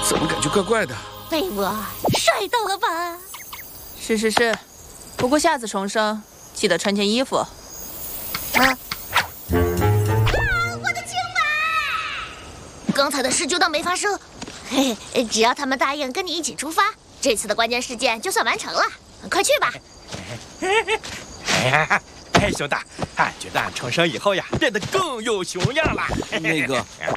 怎么感觉怪怪的？ 被我帅到了吧？ 是，不过下次重生记得穿件衣服。 我的青马！刚才的事就当没发生。嘿嘿，只要他们答应跟你一起出发，这次的关键事件就算完成了。快去吧！ 哎，兄弟，俺觉得俺重生以后呀，变得更有熊样了。 那个，